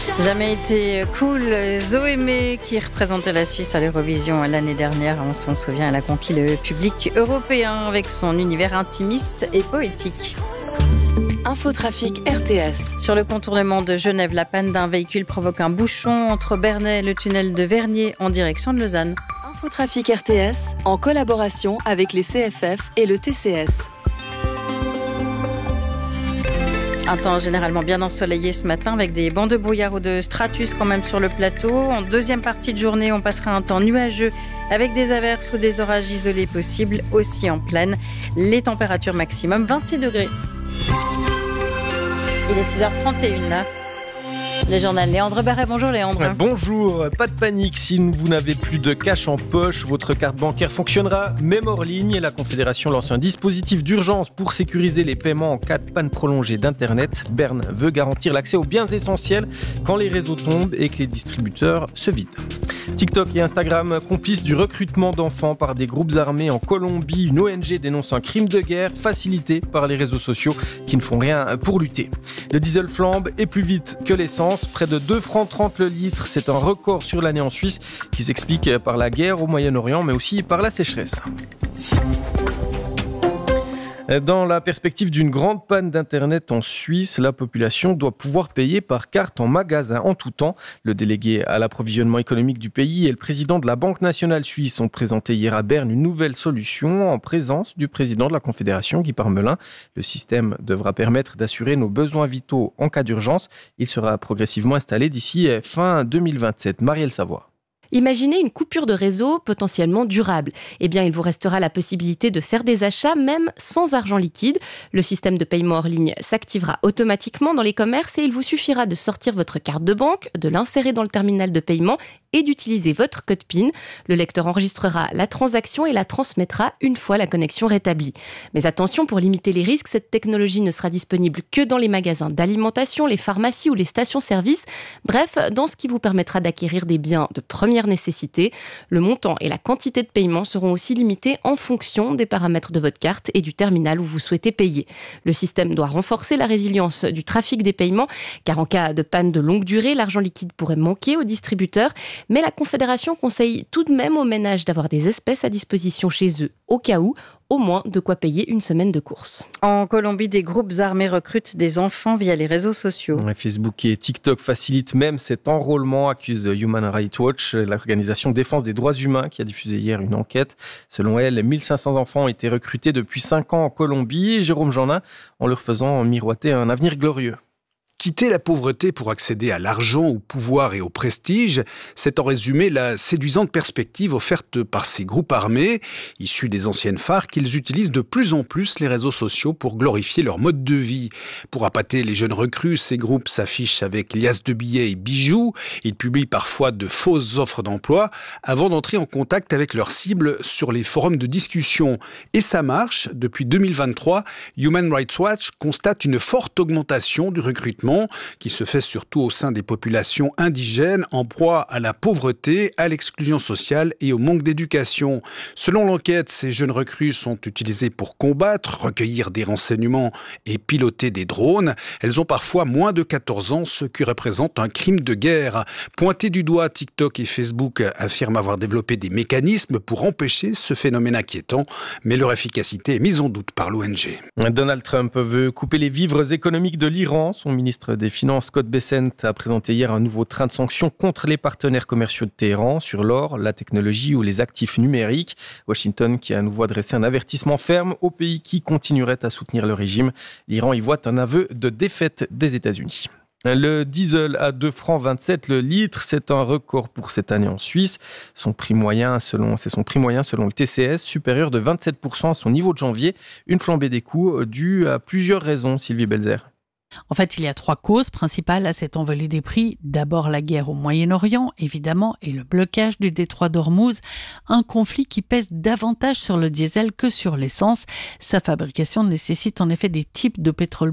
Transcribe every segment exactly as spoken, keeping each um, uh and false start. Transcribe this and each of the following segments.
Jamais été cool, Zoémé qui représentait la Suisse à l'Eurovision l'année dernière, on s'en souvient, elle a conquis le public européen avec son univers intimiste et poétique. Infotrafic R T S. Sur le contournement de Genève, la panne d'un véhicule provoque un bouchon entre Bernay et le tunnel de Vernier en direction de Lausanne. Infotrafic R T S en collaboration avec les C F F et le T C S. Un temps généralement bien ensoleillé ce matin avec des bancs de brouillard ou de stratus quand même sur le plateau. En deuxième partie de journée, on passera un temps nuageux avec des averses ou des orages isolés possibles aussi en plaine. Les températures maximum vingt-six degrés. Il est six heures trente et une. Le journal Léandre Barret. Bonjour Léandre. Bonjour, pas de panique si vous n'avez plus de cash en poche, votre carte bancaire fonctionnera même hors ligne. La Confédération lance un dispositif d'urgence pour sécuriser les paiements en cas de panne prolongée d'Internet. Berne veut garantir l'accès aux biens essentiels quand les réseaux tombent et que les distributeurs se vident. TikTok et Instagram complices du recrutement d'enfants par des groupes armés en Colombie. Une O N G dénonce un crime de guerre facilité par les réseaux sociaux qui ne font rien pour lutter. Le diesel flambe et plus vite que l'essence. Près de deux francs trente le litre, c'est un record sur l'année en Suisse qui s'explique par la guerre au Moyen-Orient mais aussi par la sécheresse. Dans la perspective d'une grande panne d'Internet en Suisse, la population doit pouvoir payer par carte en magasin en tout temps. Le délégué à l'approvisionnement économique du pays et le président de la Banque nationale suisse ont présenté hier à Berne une nouvelle solution en présence du président de la Confédération, Guy Parmelin. Le système devra permettre d'assurer nos besoins vitaux en cas d'urgence. Il sera progressivement installé d'ici fin deux mille vingt-sept. Marielle Savoie. Imaginez une coupure de réseau potentiellement durable. Eh bien, il vous restera la possibilité de faire des achats même sans argent liquide. Le système de paiement hors ligne s'activera automatiquement dans les commerces et il vous suffira de sortir votre carte de banque, de l'insérer dans le terminal de paiement et d'utiliser votre code P I N. Le lecteur enregistrera la transaction et la transmettra une fois la connexion rétablie. Mais attention, pour limiter les risques, cette technologie ne sera disponible que dans les magasins d'alimentation, les pharmacies ou les stations-service. Bref, dans ce qui vous permettra d'acquérir des biens de première nécessité. Le montant et la quantité de paiement seront aussi limités en fonction des paramètres de votre carte et du terminal où vous souhaitez payer. Le système doit renforcer la résilience du trafic des paiements, car en cas de panne de longue durée, l'argent liquide pourrait manquer aux distributeurs. Mais la Confédération conseille tout de même aux ménages d'avoir des espèces à disposition chez eux, au cas où, au moins de quoi payer une semaine de courses. En Colombie, des groupes armés recrutent des enfants via les réseaux sociaux. Facebook et TikTok facilitent même cet enrôlement, accuse Human Rights Watch, l'organisation de défense des droits humains qui a diffusé hier une enquête. Selon elle, mille cinq cents enfants ont été recrutés depuis cinq ans en Colombie. Jérôme Jeannin, en leur faisant miroiter un avenir glorieux. Quitter la pauvreté pour accéder à l'argent, au pouvoir et au prestige, c'est en résumé la séduisante perspective offerte par ces groupes armés, issus des anciennes FARC, qu'ils utilisent de plus en plus les réseaux sociaux pour glorifier leur mode de vie. Pour appâter les jeunes recrues, ces groupes s'affichent avec liasses de billets et bijoux. Ils publient parfois de fausses offres d'emploi avant d'entrer en contact avec leurs cibles sur les forums de discussion. Et ça marche. Depuis deux mille vingt-trois, Human Rights Watch constate une forte augmentation du recrutement qui se fait surtout au sein des populations indigènes en proie à la pauvreté, à l'exclusion sociale et au manque d'éducation. Selon l'enquête, ces jeunes recrues sont utilisées pour combattre, recueillir des renseignements et piloter des drones. Elles ont parfois moins de quatorze ans, ce qui représente un crime de guerre. Pointés du doigt, TikTok et Facebook affirment avoir développé des mécanismes pour empêcher ce phénomène inquiétant, mais leur efficacité est mise en doute par l'O N G. Donald Trump veut couper les vivres économiques de l'Iran. Son ministre des Finances, Scott Bessent, a présenté hier un nouveau train de sanctions contre les partenaires commerciaux de Téhéran sur l'or, la technologie ou les actifs numériques. Washington qui a à nouveau adressé un avertissement ferme aux pays qui continueraient à soutenir le régime. L'Iran y voit un aveu de défaite des États-Unis. Le diesel à deux francs vingt-sept le litre, c'est un record pour cette année en Suisse. Son prix moyen, selon, c'est son prix moyen selon le T C S, supérieur de vingt-sept pour cent à son niveau de janvier. Une flambée des coûts due à plusieurs raisons, Sylvie Belzer. En fait, il y a trois causes principales à cette envolée des prix. D'abord, la guerre au Moyen-Orient, évidemment, et le blocage du détroit d'Ormuz, un conflit qui pèse davantage sur le diesel que sur l'essence. Sa fabrication nécessite en effet des types de pétrole brut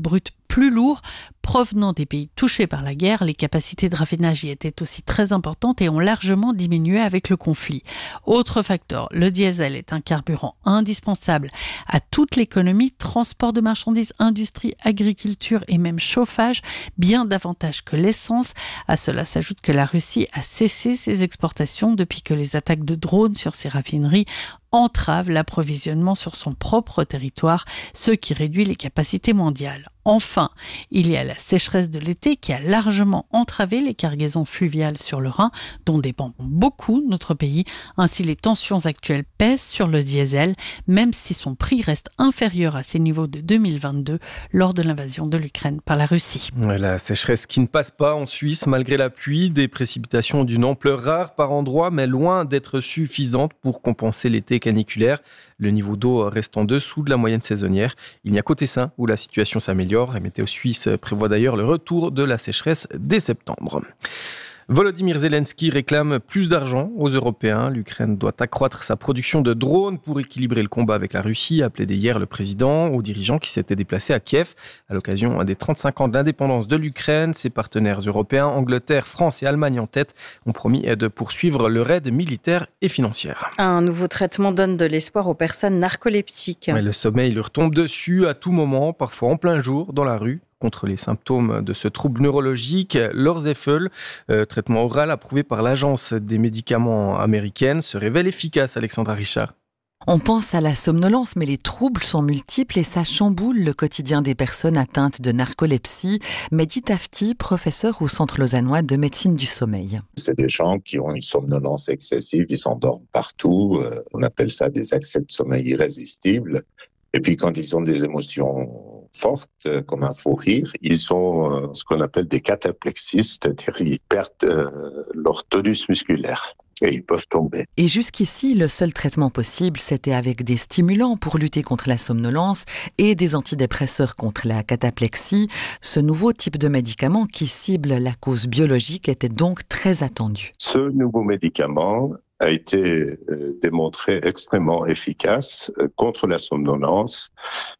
plus lourd. Provenant des pays touchés par la guerre, les capacités de raffinage y étaient aussi très importantes et ont largement diminué avec le conflit. Autre facteur, le diesel est un carburant indispensable à toute l'économie, transport de marchandises, industrie, agriculture et même chauffage, bien davantage que l'essence. À cela s'ajoute que la Russie a cessé ses exportations depuis que les attaques de drones sur ses raffineries entravent l'approvisionnement sur son propre territoire, ce qui réduit les capacités mondiales. Enfin, il y a la sécheresse de l'été qui a largement entravé les cargaisons fluviales sur le Rhin, dont dépend beaucoup notre pays. Ainsi, les tensions actuelles pèsent sur le diesel, même si son prix reste inférieur à ses niveaux de deux mille vingt-deux, lors de l'invasion de l'Ukraine par la Russie. La sécheresse qui ne passe pas en Suisse, malgré la pluie, des précipitations d'une ampleur rare par endroit, mais loin d'être suffisantes pour compenser l'été caniculaire. Le niveau d'eau reste en dessous de la moyenne saisonnière. Il n'y a qu'au Tessin où la situation s'améliore. Et Météo Suisse prévoit d'ailleurs le retour de la sécheresse dès septembre. Volodymyr Zelensky réclame plus d'argent aux Européens. L'Ukraine doit accroître sa production de drones pour équilibrer le combat avec la Russie, a plaidé hier le président aux dirigeants qui s'étaient déplacés à Kiev à l'occasion des trente-cinq ans de l'indépendance de l'Ukraine. Ses partenaires européens, Angleterre, France et Allemagne en tête, ont promis de poursuivre leur aide militaire et financière. Un nouveau traitement donne de l'espoir aux personnes narcoleptiques. Mais le sommeil leur tombe dessus à tout moment, parfois en plein jour, dans la rue. Contre les symptômes de ce trouble neurologique, Lorzefel, euh, traitement oral approuvé par l'Agence des médicaments américaine, se révèle efficace, Alexandra Richard. On pense à la somnolence, mais les troubles sont multiples et ça chamboule le quotidien des personnes atteintes de narcolepsie. Mehdi Tafti, professeur au Centre lausannois de médecine du sommeil. C'est des gens qui ont une somnolence excessive, ils s'endorment partout. Euh, on appelle ça des accès de sommeil irrésistibles. Et puis quand ils ont des émotions fortes, comme un fou rire, ils ont euh, ce qu'on appelle des cataplexies, c'est-à-dire ils perdent euh, leur tonus musculaire. Et ils peuvent tomber. Et jusqu'ici, le seul traitement possible, c'était avec des stimulants pour lutter contre la somnolence et des antidépresseurs contre la cataplexie. Ce nouveau type de médicament qui cible la cause biologique était donc très attendu. Ce nouveau médicament a été euh, démontré extrêmement efficace euh, contre la somnolence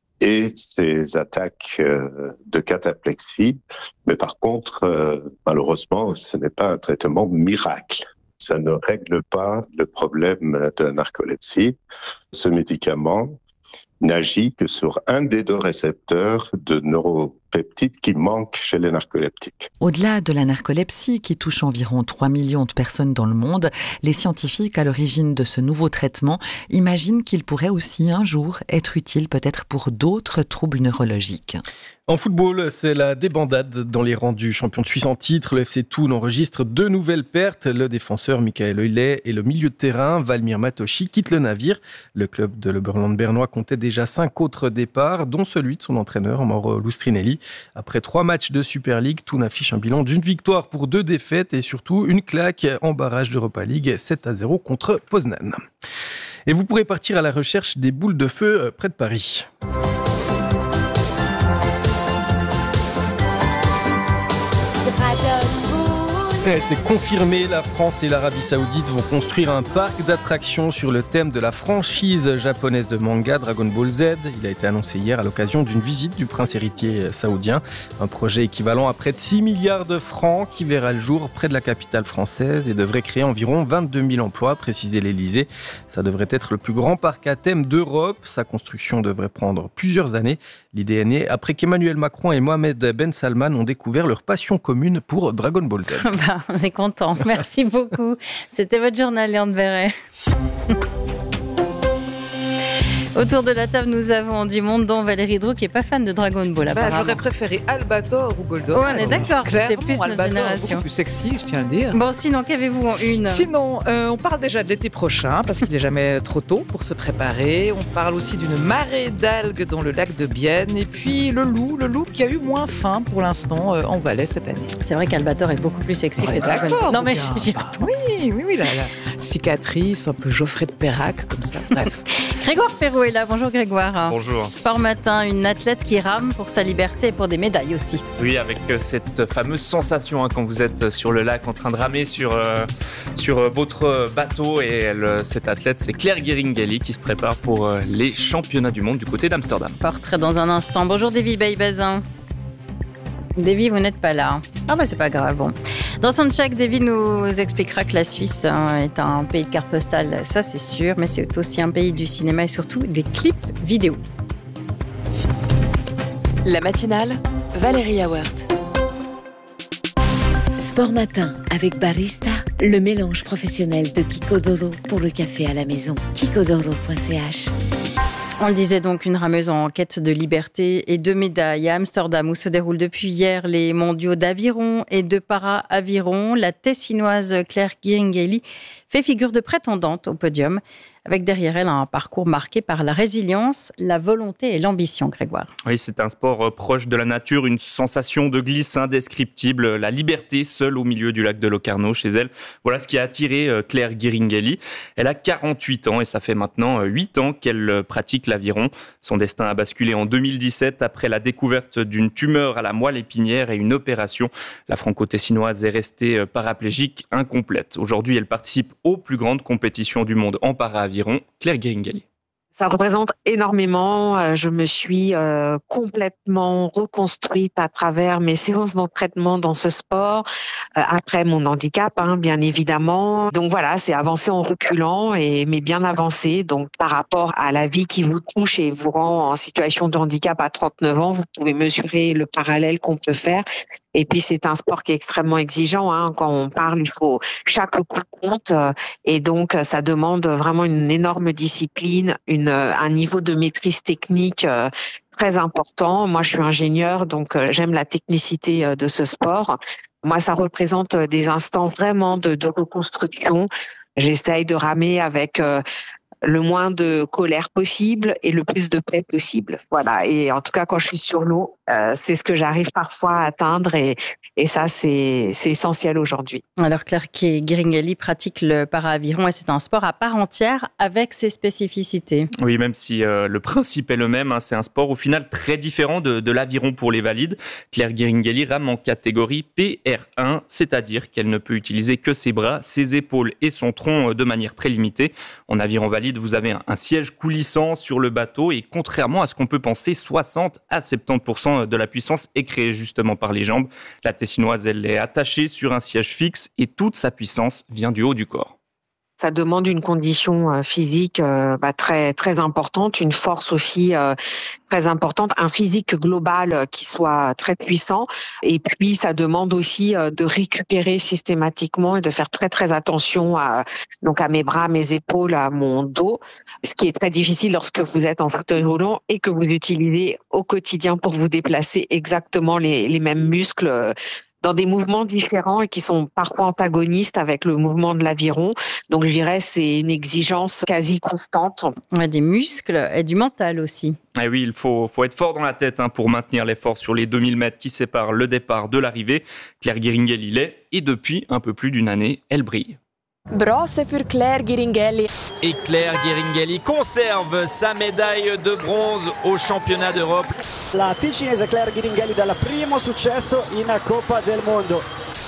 et ces attaques euh, de cataplexie. Mais par contre, euh, malheureusement, ce n'est pas un traitement miracle. Ça ne règle pas le problème de la narcolepsie. Ce médicament n'agit que sur un des deux récepteurs de neuropeptides qui manquent chez les narcoleptiques. Au-delà de la narcolepsie, qui touche environ trois millions de personnes dans le monde, les scientifiques à l'origine de ce nouveau traitement imaginent qu'il pourrait aussi un jour être utile peut-être pour d'autres troubles neurologiques. En football, c'est la débandade dans les rangs du champion de Suisse en titre. Le F C Thun enregistre deux nouvelles pertes. Le défenseur Michael Eulet et le milieu de terrain Valmir Matoshi quittent le navire. Le club de l'Oberland bernois comptait déjà cinq autres départs, dont celui de son entraîneur Mauro Lustrinelli. Après trois matchs de Super League, Thun affiche un bilan d'une victoire pour deux défaites et surtout une claque en barrage d'Europa League, sept à zéro contre Poznan. Et vous pourrez partir à la recherche des boules de feu près de Paris. C'est confirmé, la France et l'Arabie Saoudite vont construire un parc d'attractions sur le thème de la franchise japonaise de manga Dragon Ball Z. Il a été annoncé hier à l'occasion d'une visite du prince héritier saoudien. Un projet équivalent à près de six milliards de francs qui verra le jour près de la capitale française et devrait créer environ vingt-deux mille emplois, précisait l'Elysée. Ça devrait être le plus grand parc à thème d'Europe. Sa construction devrait prendre plusieurs années. L'idée est née après qu'Emmanuel Macron et Mohamed Ben Salman ont découvert leur passion commune pour Dragon Ball Z. On est content. Merci beaucoup. C'était votre journal, Léon Verret. Autour de la table, nous avons du monde, dont Valérie Drou, qui n'est pas fan de Dragon Ball. Bah, j'aurais préféré Albator ou Goldor. Oh, on est d'accord, c'était plus notre Albator, génération. Beaucoup plus sexy, je tiens à le dire. Bon, sinon, qu'avez-vous en une ? Sinon, euh, on parle déjà de l'été prochain, parce qu'il n'est jamais trop tôt pour se préparer. On parle aussi d'une marée d'algues dans le lac de Bienne. Et puis le loup, le loup qui a eu moins faim pour l'instant euh, en Valais cette année. C'est vrai qu'Albator est beaucoup plus sexy que Dragon Ball. Non, mais je dirais pas. Oui, oui, oui, la, la cicatrice, un peu Geoffrey de Perrac, comme ça. Bref. Grégoire Perrault est là. Bonjour Grégoire. Bonjour. Sport Matin, une athlète qui rame pour sa liberté et pour des médailles aussi. Oui, avec cette fameuse sensation hein, quand vous êtes sur le lac en train de ramer sur, euh, sur votre bateau. Et elle, cette athlète, c'est Claire Guéringhelli qui se prépare pour les championnats du monde du côté d'Amsterdam. Portrait dans un instant. Bonjour Davy Baye-Bazin. Davy, vous n'êtes pas là. Ah bah c'est pas grave. Bon. Dans son check, Davy nous expliquera que la Suisse hein, est un pays de cartes postales, ça c'est sûr, mais c'est aussi un pays du cinéma et surtout des clips vidéo. La matinale, Valérie Awert. Sport matin avec Barista, le mélange professionnel de Kikodoro pour le café à la maison. kikodoro point c h. On le disait donc, une rameuse en quête de liberté et de médailles à Amsterdam où se déroulent depuis hier les mondiaux d'aviron et de para-aviron. La Tessinoise Claire Giringhelyi fait figure de prétendante au podium, avec derrière elle un parcours marqué par la résilience, la volonté et l'ambition, Grégoire. Oui, c'est un sport proche de la nature, une sensation de glisse indescriptible, la liberté seule au milieu du lac de Locarno chez elle. Voilà ce qui a attiré Claire Giringhelyi. Elle a quarante-huit ans et ça fait maintenant huit ans qu'elle pratique l'aviron. Son destin a basculé en deux mille dix-sept après la découverte d'une tumeur à la moelle épinière et une opération. La franco-tessinoise est restée paraplégique incomplète. Aujourd'hui, elle participe aux plus grandes compétitions du monde en para-aviron. Claire Giringhelyi. Ça représente énormément. Je me suis euh, complètement reconstruite à travers mes séances d'entraînement dans ce sport, euh, après mon handicap, hein, bien évidemment. Donc voilà, c'est avancer en reculant, et mais bien avancé. Donc par rapport à la vie qui vous touche et vous rend en situation de handicap à trente-neuf ans, vous pouvez mesurer le parallèle qu'on peut faire. Et puis c'est un sport qui est extrêmement exigeant. Hein. Quand on parle, il faut chaque coup compte, et donc ça demande vraiment une énorme discipline, une, un niveau de maîtrise technique très important. Moi, je suis ingénieure, donc j'aime la technicité de ce sport. Moi, ça représente des instants vraiment de, de reconstruction. J'essaye de ramer avec euh, le moins de colère possible et le plus de paix possible. Voilà. Et en tout cas, quand je suis sur l'eau, euh, c'est ce que j'arrive parfois à atteindre, et, et ça, c'est, c'est essentiel aujourd'hui. Alors, Claire Giringhelyi pratique le para-aviron et c'est un sport à part entière avec ses spécificités. Oui, même si euh, le principe est le même, hein, c'est un sport au final très différent de, de l'aviron pour les valides. Claire Giringhelyi rame en catégorie P R un, c'est-à-dire qu'elle ne peut utiliser que ses bras, ses épaules et son tronc de manière très limitée. En aviron valide, vous avez un, un siège coulissant sur le bateau et contrairement à ce qu'on peut penser, soixante à soixante-dix pour cent de la puissance est créée justement par les jambes. La Tessinoise, elle est attachée sur un siège fixe et toute sa puissance vient du haut du corps. Ça demande une condition physique euh, bah, très très importante, une force aussi euh, très importante, un physique global qui soit très puissant. Et puis ça demande aussi euh, de récupérer systématiquement et de faire très très attention à donc à mes bras, mes épaules, à mon dos, ce qui est très difficile lorsque vous êtes en fauteuil roulant et que vous utilisez au quotidien pour vous déplacer exactement les les mêmes muscles dans des mouvements différents et qui sont parfois antagonistes avec le mouvement de l'aviron. Donc je dirais c'est une exigence quasi constante. On a des muscles et du mental aussi. Et oui, il faut, faut être fort dans la tête hein, pour maintenir l'effort sur les deux mille mètres qui séparent le départ de l'arrivée. Claire Giringhelyi l'est et depuis un peu plus d'une année, elle brille. Bronze pour Claire Giringhelyi. Et Claire Giringhelyi conserve sa médaille de bronze au championnat d'Europe. La ticinese Claire Giringhelyi dal primo successo in Coppa del Mondo.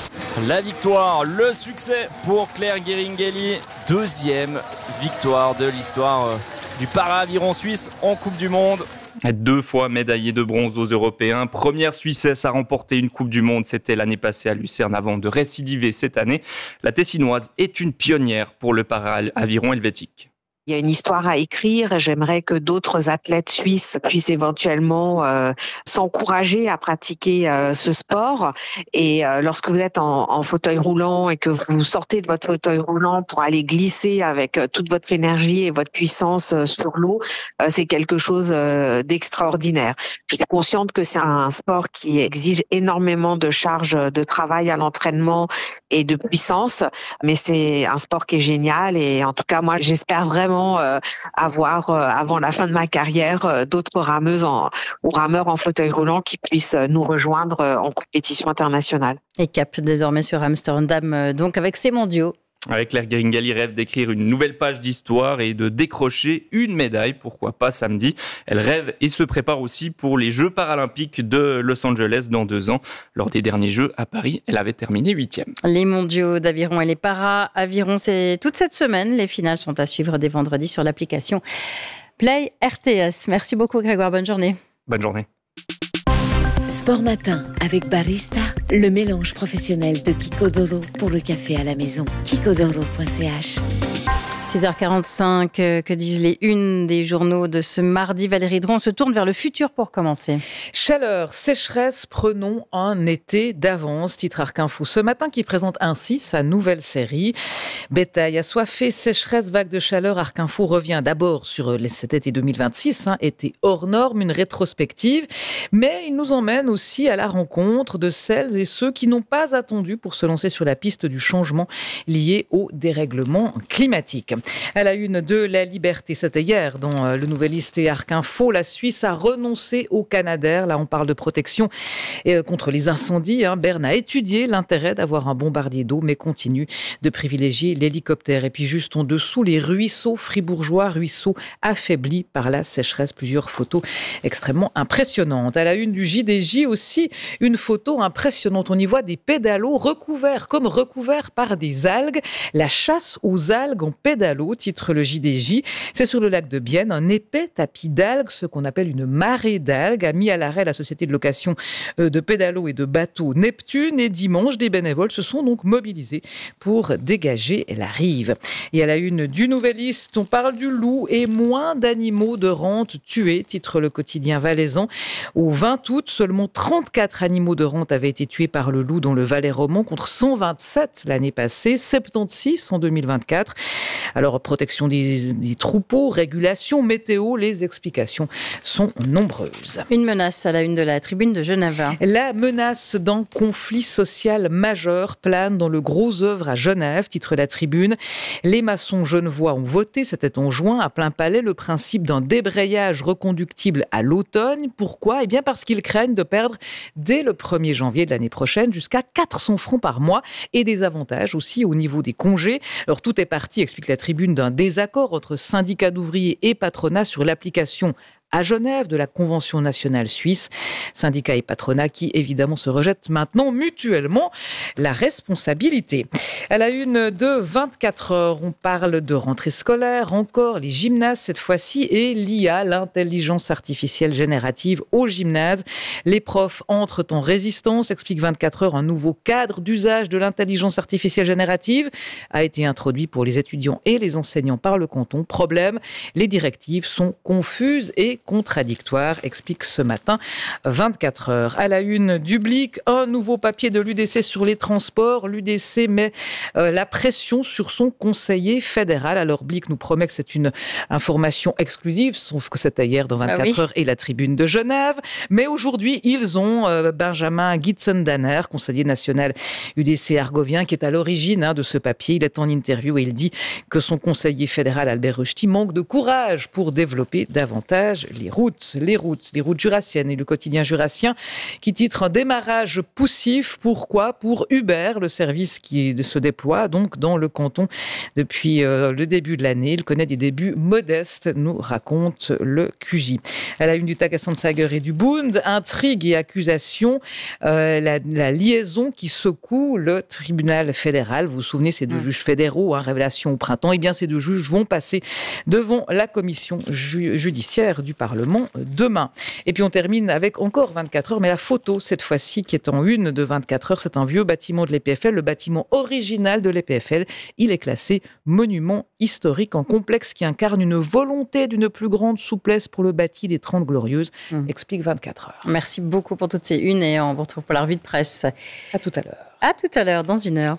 La victoire, le succès pour Claire Giringhelyi. Deuxième victoire de l'histoire du para-aviron suisse en Coupe du Monde. Deux fois médaillée de bronze aux Européens. Première Suissesse à remporter une Coupe du Monde, c'était l'année passée à Lucerne avant de récidiver cette année. La Tessinoise est une pionnière pour le para-aviron helvétique. Il y a une histoire à écrire et j'aimerais que d'autres athlètes suisses puissent éventuellement euh, s'encourager à pratiquer euh, ce sport. Et euh, lorsque vous êtes en, en fauteuil roulant et que vous sortez de votre fauteuil roulant pour aller glisser avec euh, toute votre énergie et votre puissance euh, sur l'eau, euh, c'est quelque chose euh, d'extraordinaire. Je suis consciente que c'est un sport qui exige énormément de charge de travail à l'entraînement et de puissance, mais c'est un sport qui est génial et en tout cas moi j'espère vraiment Euh, avoir euh, avant la fin de ma carrière euh, d'autres rameuses en, ou rameurs en fauteuil roulant qui puissent euh, nous rejoindre euh, en compétition internationale. Et cap désormais sur Amsterdam, euh, donc avec ces mondiaux. Avec Claire Giringhelyi rêve d'écrire une nouvelle page d'histoire et de décrocher une médaille, pourquoi pas samedi. Elle rêve et se prépare aussi pour les Jeux paralympiques de Los Angeles dans deux ans. Lors des derniers Jeux à Paris, elle avait terminé huitième. Les mondiaux d'aviron et les para-aviron, c'est toute cette semaine. Les finales sont à suivre dès vendredi sur l'application Play R T S. Merci beaucoup Grégoire, bonne journée. Bonne journée. Sport Matin avec Barista, le mélange professionnel de Kikodoro pour le café à la maison. kikodoro point c h. six heures quarante-cinq, que disent les unes des journaux de ce mardi? Valérie Dron, on se tourne vers le futur pour commencer. Chaleur, sécheresse, prenons un été d'avance, titre Arc Info ce matin qui présente ainsi sa nouvelle série. Bétail assoiffé, sécheresse, vague de chaleur, Arc Info revient d'abord sur cet été deux mille vingt-six, hein, été hors norme, une rétrospective, mais il nous emmène aussi à la rencontre de celles et ceux qui n'ont pas attendu pour se lancer sur la piste du changement lié au dérèglement climatique. À la une de La Liberté, c'était hier dans le Nouvelliste et Arc Info, la Suisse a renoncé au Canadair. Là, on parle de protection et contre les incendies. Hein. Berne a étudié l'intérêt d'avoir un bombardier d'eau, mais continue de privilégier l'hélicoptère. Et puis juste en dessous, les ruisseaux fribourgeois, ruisseaux affaiblis par la sécheresse. Plusieurs photos extrêmement impressionnantes. À la une du J D J aussi, une photo impressionnante. On y voit des pédalos recouverts, comme recouverts par des algues. La chasse aux algues en pédalo, titre le J D J. C'est sur le lac de Bienne, un épais tapis d'algues, ce qu'on appelle une marée d'algues, a mis à l'arrêt la société de location de pédalos et de bateaux Neptune. Et dimanche, des bénévoles se sont donc mobilisés pour dégager la rive. Et à la une du Nouvelliste, on parle du loup et moins d'animaux de rente tués, titre le quotidien valaisan. Au vingt août, seulement trente-quatre animaux de rente avaient été tués par le loup dans le Valais roman, contre cent vingt-sept l'année passée, soixante-seize en deux mille vingt-quatre. Alors, protection des, des troupeaux, régulation, météo, les explications sont nombreuses. Une menace à la une de la Tribune de Genève. La menace d'un conflit social majeur plane dans le Gros Œuvre à Genève, titre la Tribune. Les maçons genevois ont voté, c'était en juin, à plein palais, le principe d'un débrayage reconductible à l'automne. Pourquoi ? Eh bien parce qu'ils craignent de perdre dès le premier janvier de l'année prochaine jusqu'à quatre cents francs par mois et des avantages aussi au niveau des congés. Alors tout est parti, explique la Tribune, d'un désaccord entre syndicats d'ouvriers et patronat sur l'application à Genève de la Convention nationale suisse. Syndicats et patronat qui, évidemment, se rejettent maintenant mutuellement la responsabilité. À la une de vingt-quatre heures, on parle de rentrée scolaire, encore les gymnases cette fois-ci, et l'I A, l'intelligence artificielle générative au gymnase. Les profs entrent en résistance, explique vingt-quatre heures, un nouveau cadre d'usage de l'intelligence artificielle générative a été introduit pour les étudiants et les enseignants par le canton. Problème, les directives sont confuses et contradictoire, explique ce matin vingt-quatre heures. À la une du Blick, un nouveau papier de l'U D C sur les transports. L'U D C met euh, la pression sur son conseiller fédéral. Alors Blick nous promet que c'est une information exclusive, sauf que c'était hier dans vingt-quatre ah oui. heures et la Tribune de Genève. Mais aujourd'hui, ils ont euh, Benjamin Gitzen-Danner, conseiller national U D C argovien, qui est à l'origine hein, de ce papier. Il est en interview et il dit que son conseiller fédéral Albert Ruchti manque de courage pour développer davantage les routes, les routes, les routes jurassiennes et le quotidien jurassien qui titre un démarrage poussif. Pourquoi ? Pour Uber, le service qui se déploie donc dans le canton depuis euh, le début de l'année. Il connaît des débuts modestes, nous raconte le Q J. À la une du Tagessanzeiger et du Bund, intrigue et accusation, euh, la, la liaison qui secoue le tribunal fédéral. Vous vous souvenez, ces deux mmh. juges fédéraux, hein, révélation au printemps. Eh bien, ces deux juges vont passer devant la commission ju- judiciaire du Parlement demain. Et puis on termine avec encore vingt-quatre heures, mais la photo cette fois-ci qui est en une de vingt-quatre heures, c'est un vieux bâtiment de l'E P F L, le bâtiment original de l'E P F L. Il est classé monument historique, en complexe qui incarne une volonté d'une plus grande souplesse pour le bâti des Trente Glorieuses, mmh. explique vingt-quatre heures. Merci beaucoup pour toutes ces unes et on vous retrouve pour la revue de presse. À tout à l'heure. À tout à l'heure, dans une heure.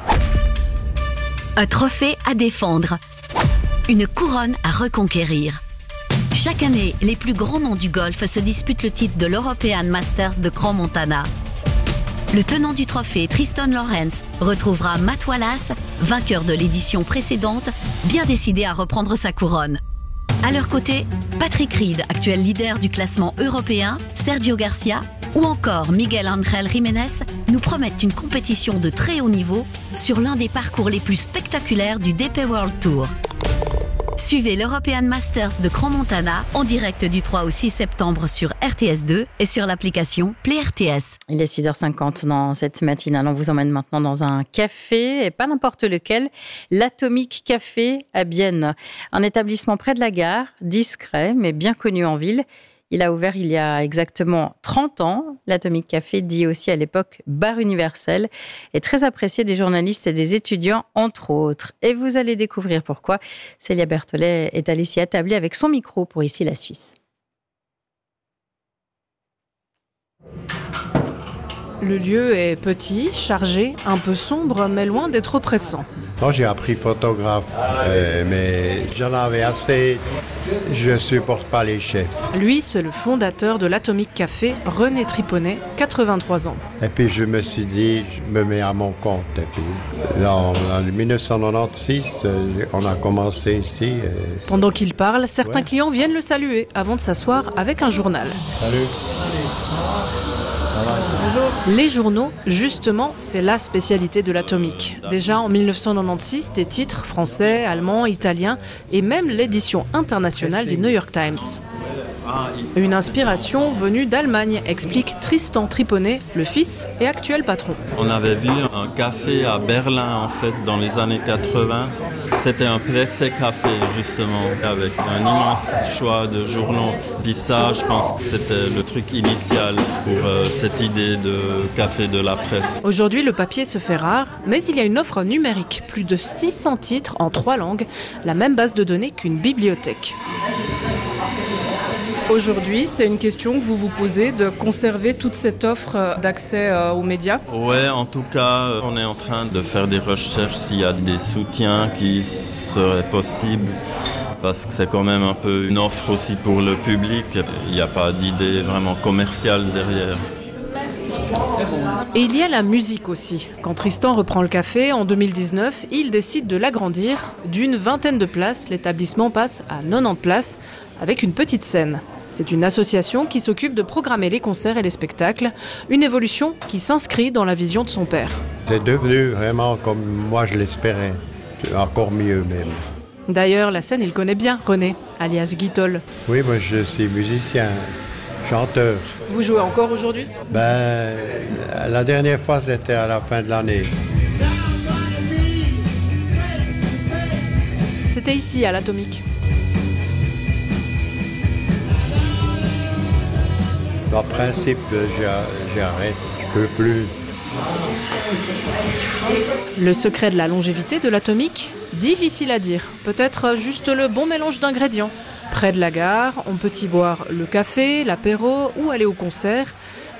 Un trophée à défendre, une couronne à reconquérir. Chaque année, les plus grands noms du golf se disputent le titre de l'European Masters de Crans-Montana. Le tenant du trophée, Tristan Lawrence, retrouvera Matt Wallace, vainqueur de l'édition précédente, bien décidé à reprendre sa couronne. À leur côté, Patrick Reed, actuel leader du classement européen, Sergio Garcia ou encore Miguel Ángel Jiménez nous promettent une compétition de très haut niveau sur l'un des parcours les plus spectaculaires du D P World Tour. Suivez l'European Masters de Crans-Montana en direct du trois au six septembre sur R T S deux et sur l'application Play R T S. Il est six heures cinquante dans cette matinale. On vous emmène maintenant dans un café, et pas n'importe lequel, l'Atomic Café à Bienne. Un établissement près de la gare, discret mais bien connu en ville. Il a ouvert il y a exactement trente ans. L'Atomic Café, dit aussi à l'époque bar universel, est très apprécié des journalistes et des étudiants, entre autres. Et vous allez découvrir pourquoi. Célia Berthollet est allée s'y attabler avec son micro pour Ici la Suisse. Le lieu est petit, chargé, un peu sombre, mais loin d'être oppressant. Moi, j'ai appris photographe, euh, mais j'en avais assez. Je ne supporte pas les chefs. Lui, c'est le fondateur de l'Atomic Café, René Triponnet, quatre-vingt-trois ans. Et puis, je me suis dit, je me mets à mon compte. Et puis, en, en dix-neuf cent quatre-vingt-seize, on a commencé ici. Et... Pendant qu'il parle, certains ouais. clients viennent le saluer avant de s'asseoir avec un journal. Salut. Les journaux, justement, c'est la spécialité de l'Atomic. Déjà en dix-neuf cent quatre-vingt-seize, des titres français, allemands, italiens et même l'édition internationale du New York Times. Une inspiration venue d'Allemagne, explique Tristan Triponnet, le fils et actuel patron. On avait vu un café à Berlin, en fait, dans les années quatre-vingts. C'était un pressé café, justement, avec un immense choix de journaux. Puis ça, je pense que c'était le truc initial pour euh, cette idée de café de la presse. Aujourd'hui, le papier se fait rare, mais il y a une offre numérique. Plus de six cents titres en trois langues, la même base de données qu'une bibliothèque. Aujourd'hui, c'est une question que vous vous posez, de conserver toute cette offre d'accès aux médias ? Ouais, en tout cas, on est en train de faire des recherches s'il y a des soutiens qui seraient possibles, parce que c'est quand même un peu une offre aussi pour le public. Il n'y a pas d'idée vraiment commerciale derrière. Et il y a la musique aussi. Quand Tristan reprend le café en deux mille dix-neuf, il décide de l'agrandir. D'une vingtaine de places, l'établissement passe à quatre-vingt-dix places avec une petite scène. C'est une association qui s'occupe de programmer les concerts et les spectacles, une évolution qui s'inscrit dans la vision de son père. C'est devenu vraiment comme moi je l'espérais, encore mieux même. D'ailleurs, la scène, il connaît bien René, alias Guitol. Oui, moi je suis musicien, chanteur. Vous jouez encore aujourd'hui ? Ben, la dernière fois c'était à la fin de l'année. C'était ici, à l'Atomic. En principe, j'arrête, je peux plus. Le secret de la longévité de l'Atomic ? Difficile à dire. Peut-être juste le bon mélange d'ingrédients. Près de la gare, on peut y boire le café, l'apéro ou aller au concert.